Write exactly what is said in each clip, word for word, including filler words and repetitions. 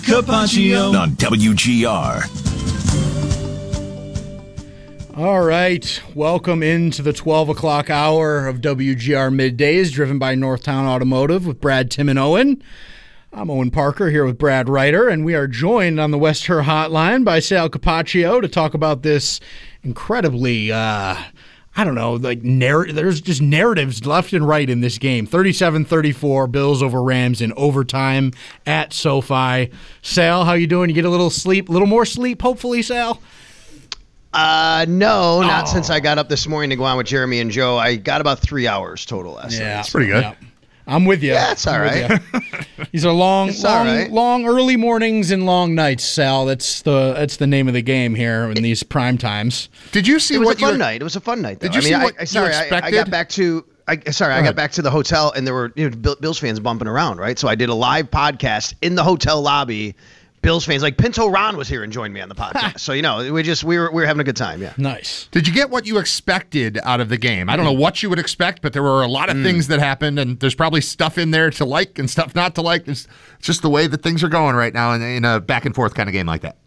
Capaccio on W G R. All right, welcome into the twelve o'clock hour of W G R Middays, driven by Northtown Automotive with Brad, Tim, and Owen. I'm Owen Parker here with Brad Ryder, and we are joined on the West Her Hotline by Sal Capaccio to talk about this incredibly, uh, I don't know, like narr- there's just narratives left and right in this game. thirty-seven thirty-four, Bills over Rams in overtime at SoFi. Sal, how you doing? You get a little sleep, a little more sleep, hopefully, Sal? Uh, no, not Oh. since I got up this morning to go on with Jeremy and Joe. I got about three hours total last night. Yeah, That's pretty good. Yeah. I'm with you. Yeah, it's all I'm with right. you. These are long, It's all long, right. long, early mornings and long nights, Sal. That's the that's the name of the game here in these prime times. Did you see It was what a fun you night. It was a fun night. Though. Did you I mean, see I, what I, you sorry, I, I expected? got back to. I, sorry, I ahead. got back to the hotel, and there were you know, Bill- Bills fans bumping around, right? So I did a live podcast in the hotel lobby. Bills fans, like Pinto Ron was here and joined me on the podcast. So you know, we just we were we were having a good time. Yeah. Nice. Did you get what you expected out of the game? I don't know what you would expect, but there were a lot of things that happened, and there's probably stuff in there to like and stuff not to like. It's just the way that things are going right now in, in a back and forth kind of game like that.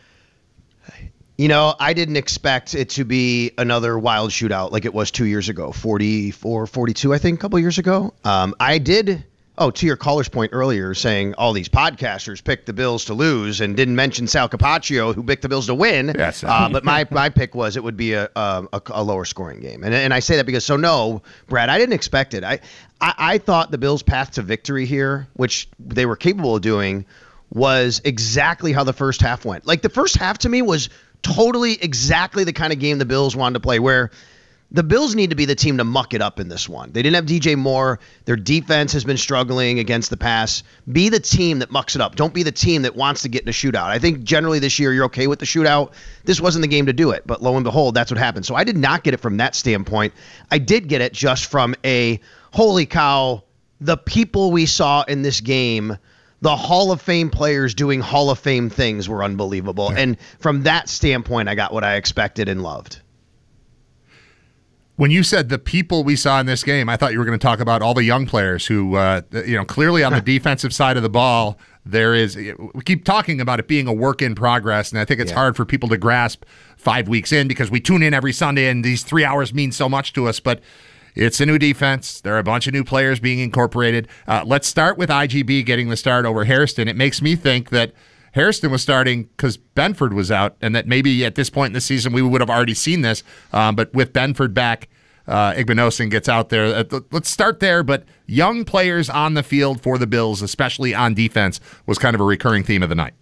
You know, I didn't expect it to be another wild shootout like it was two years ago, forty-four forty-two, I think, a couple years ago. Um, I did. Oh, to your caller's point earlier, saying all these podcasters picked the Bills to lose and didn't mention Sal Capaccio, who picked the Bills to win. Yes. Uh, but my, my pick was it would be a, a, a lower scoring game. And and I say that because, so no, Brad, I didn't expect it. I, I, I thought the Bills' path to victory here, which they were capable of doing, was exactly how the first half went. Like the first half to me was totally exactly the kind of game the Bills wanted to play, where the Bills need to be the team to muck it up in this one. They didn't have D J Moore. Their defense has been struggling against the pass. Be the team that mucks it up. Don't be the team that wants to get in a shootout. I think generally this year you're okay with the shootout. This wasn't the game to do it, but lo and behold, that's what happened. So I did not get it from that standpoint. I did get it just from a, holy cow, the people we saw in this game, the Hall of Fame players doing Hall of Fame things were unbelievable. And from that standpoint, I got what I expected and loved. When you said the people we saw in this game, I thought you were going to talk about all the young players who, uh, you know, clearly on the defensive side of the ball, there is, we keep talking about it being a work in progress, and I think it's Yeah. hard for people to grasp five weeks in because we tune in every Sunday and these three hours mean so much to us, but it's a new defense. There are a bunch of new players being incorporated. Uh, let's start with I G B getting the start over Hairston. It makes me think that Hairston was starting because Benford was out, and that maybe at this point in the season we would have already seen this. Um, but with Benford back, uh, Igbinosin gets out there. Uh, let's start there. But young players on the field for the Bills, especially on defense, was kind of a recurring theme of the night.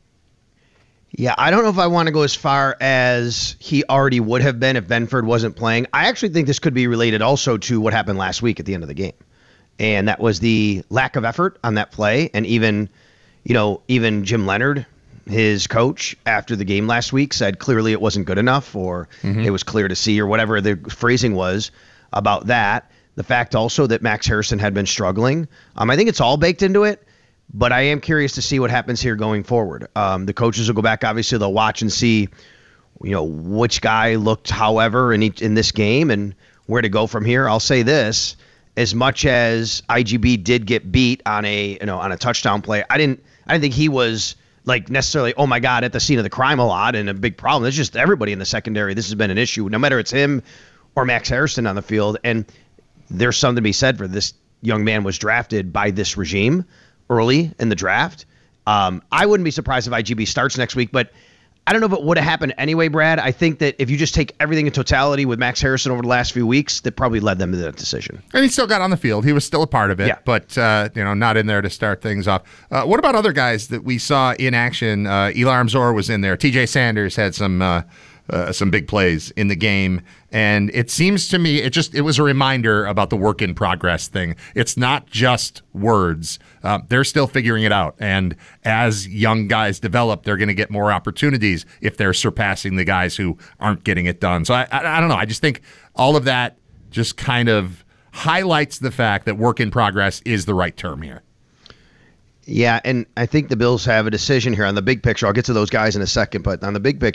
Yeah, I don't know if I want to go as far as he already would have been if Benford wasn't playing. I actually think this could be related also to what happened last week at the end of the game. And that was the lack of effort on that play. And even, you know, even Jim Leonard, his coach, after the game last week said clearly it wasn't good enough, or mm-hmm. it was clear to see, or whatever the phrasing was about that. The fact also that Max Hairston had been struggling. Um, I think it's all baked into it, but I am curious to see what happens here going forward. Um, the coaches will go back. Obviously, they'll watch and see, you know, which guy looked however in each, in this game and where to go from here. I'll say this. As much as I G B did get beat on a, you know, on a touchdown play, I didn't I didn't think he was like necessarily, oh my God, at the scene of the crime a lot and a big problem. It's just everybody in the secondary. This has been an issue, no matter it's him or Max Hairston on the field. And there's something to be said for this young man was drafted by this regime early in the draft. Um, I wouldn't be surprised if I G B starts next week, but I don't know if it would have happened anyway, Brad. I think that if you just take everything in totality with Max Hairston over the last few weeks, that probably led them to that decision. And he still got on the field. He was still a part of it, yeah. but uh, you know, not in there to start things off. Uh, what about other guys that we saw in action? Uh, Elarm Zor was in there. T J Sanders had some uh, uh, some big plays in the game, and it seems to me it just it was a reminder about the work in progress thing. It's not just words. Uh, they're still figuring it out, and as young guys develop, they're going to get more opportunities if they're surpassing the guys who aren't getting it done. So I, I, I don't know. I just think all of that just kind of highlights the fact that work in progress is the right term here. Yeah, and I think the Bills have a decision here on the big picture. I'll get to those guys in a second, but on the big picture,